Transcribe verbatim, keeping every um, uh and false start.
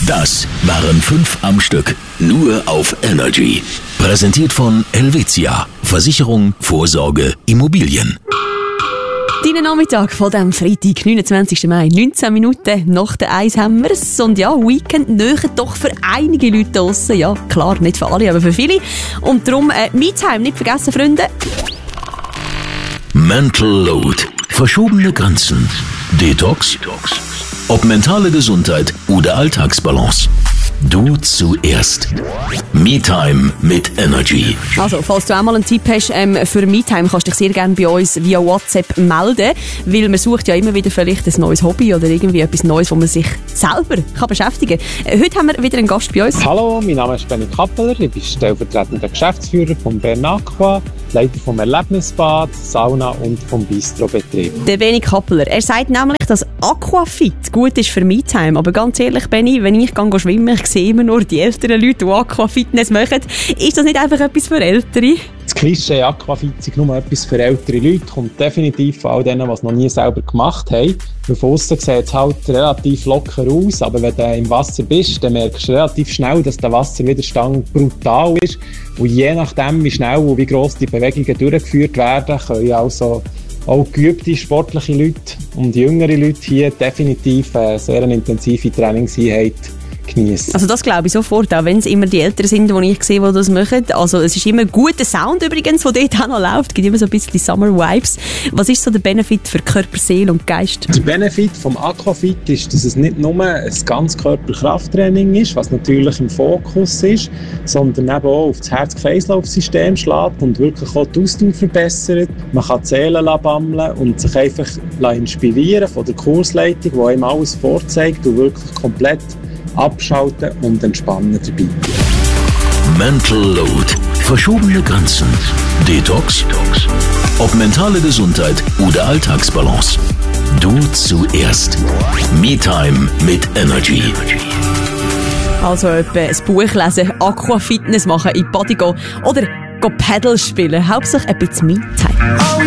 Das waren fünf am Stück, nur auf Energy. Präsentiert von Helvetia. Versicherung, Vorsorge, Immobilien. Deinen Nachmittag von dem Freitag, neunundzwanzigsten Mai, neunzehn Minuten nach der Eins haben wir es. Und ja, Weekend näher doch für einige Leute draussen. Ja, klar, nicht für alle, aber für viele. Und darum äh, Me-Time, nicht vergessen, Freunde. Mental Load. Verschobene Grenzen. Detox. Detox. Ob mentale Gesundheit oder Alltagsbalance. Du zuerst. Me-Time mit Energy. Also, falls du auch mal einen Tipp hast ähm, für Me-Time, kannst du dich sehr gerne bei uns via WhatsApp melden, weil man sucht ja immer wieder vielleicht ein neues Hobby oder irgendwie etwas Neues, wo man sich selber kann beschäftigen kann. Äh, heute haben wir wieder einen Gast bei uns. Hallo, mein Name ist Benny Kappeler, ich bin stellvertretender Geschäftsführer von Bernaqua, Leiter vom Erlebnisbad, Sauna und vom Bistrobetrieb. Der Benny Kappeler, er sagt nämlich, dass Aquafit gut ist für Me-Time. Aber ganz ehrlich, Benny, wenn ich gehe schwimmen, ich sehe immer nur die älteren Leute, die Aquafitness machen. Ist das nicht einfach etwas für Ältere? Das Klischee Aquafit ist nur etwas für ältere Leute, kommt definitiv von all denen, die es noch nie selber gemacht haben. Von aussen sieht es halt relativ locker aus, aber wenn du im Wasser bist, dann merkst du relativ schnell, dass der Wasserwiderstand brutal ist. Und je nachdem, wie schnell und wie gross die Bewegungen durchgeführt werden, können also auch geübte sportliche Leute und jüngere Leute hier definitiv eine sehr intensive Trainingseinheit genießen. Also das glaube ich sofort, auch wenn es immer die Älteren sind, die ich sehe, die das machen. Also es ist immer ein guter Sound übrigens, der dort auch noch läuft. Es gibt immer so ein bisschen Summer-Vibes. Was ist so der Benefit für Körper, Seele und Geist? Der Benefit vom Aquafit ist, dass es nicht nur ein Ganzkörper-Krafttraining ist, was natürlich im Fokus ist, sondern eben auch auf das Herz-Kreislauf-System schlägt und wirklich auch die Ausdauer verbessert. Man kann die Seele bammeln und sich einfach inspirieren von der Kursleitung, die einem alles vorzeigt und wirklich komplett abschalten und entspannen dabei. Mental Load. Verschobene Grenzen. Detox. Detox. Ob mentale Gesundheit oder Alltagsbalance. Du zuerst. Me-Time mit Energy. Also etwa ein Buch lesen, Aquafitness machen, in die Body gehen oder go Paddle spielen. Hauptsache ein bisschen Me-Time.